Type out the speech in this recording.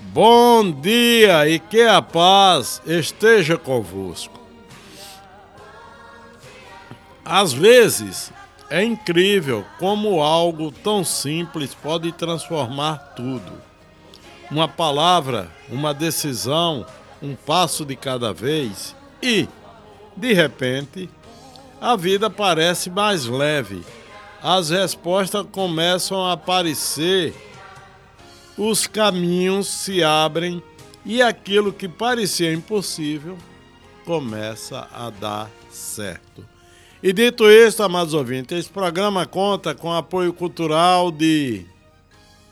Bom dia e que a paz esteja convosco. Às vezes é incrível como algo tão simples pode transformar tudo. Uma palavra, uma decisão, um passo de cada vez e, de repente, a vida parece mais leve. As respostas começam a aparecer, os caminhos se abrem e aquilo que parecia impossível começa a dar certo. E dito isso, amados ouvintes, esse programa conta com apoio cultural de